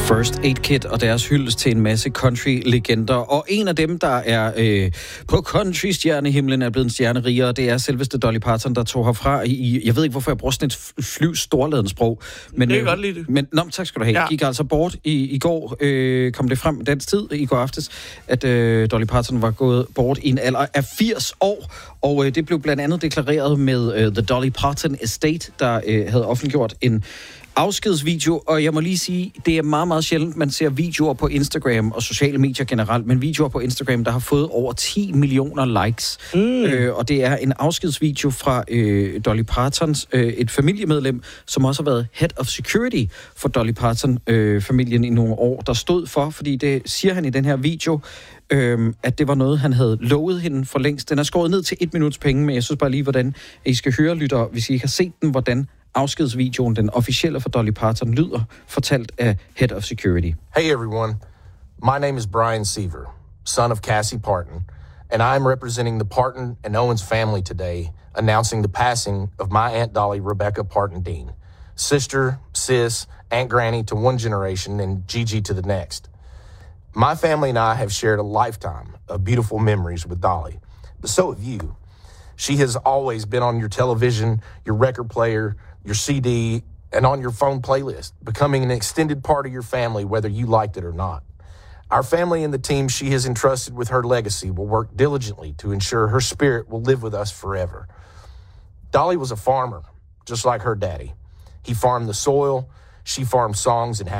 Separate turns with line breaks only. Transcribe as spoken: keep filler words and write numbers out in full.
First Aid Kit og deres hyldest til en masse country-legender. Og en af dem, der er øh, på country-stjernehimlen, er blevet en stjernerigere, det er selveste Dolly Parton, der tog herfra i... Jeg ved ikke, hvorfor jeg bruger sådan et flyvs storladens sprog. Men,
det er
øh,
godt lide det.
Men, nå, tak skal du have. Ja. Gik altså bort i, i går, øh, kom det frem dansk tid, i går aftes, at øh, Dolly Parton var gået bort i en alder af firs år. Og øh, det blev blandt andet deklareret med øh, The Dolly Parton Estate, der øh, havde offentliggjort en afskedsvideo, og jeg må lige sige, det er meget, meget sjældent, man ser videoer på Instagram og sociale medier generelt, men videoer på Instagram, der har fået over ti millioner likes. Mm. Øh, og det er en afskedsvideo fra øh, Dolly Partons, øh, et familiemedlem, som også har været head of security for Dolly Parton-familien øh, i nogle år, der stod for, fordi det siger han i den her video, øh, at det var noget, han havde lovet hende for længst. Den er skåret ned til et minuts penge, men jeg synes bare lige, hvordan I skal høre, lytter, hvis I ikke har set den, hvordan afskedsvideoen, den officielle for Dolly Parton, lyder, fortalt af Head of Security.
Hey everyone, my name is Brian Seaver, son of Cassie Parton, and I'm representing the Parton and Owens family today, announcing the passing of my Aunt Dolly Rebecca Parton Dean, sister, sis, Aunt Granny to one generation and Gigi to the next. My family and I have shared a lifetime of beautiful memories with Dolly, but so have you. She has always been on your television, your record player, your C D, and on your phone playlist, becoming an extended part of your family, whether you liked it or not. Our family and the team she has entrusted with her legacy will work diligently to ensure her spirit will live with us forever. Dolly was a farmer, just like her daddy. He farmed the soil, she farmed songs and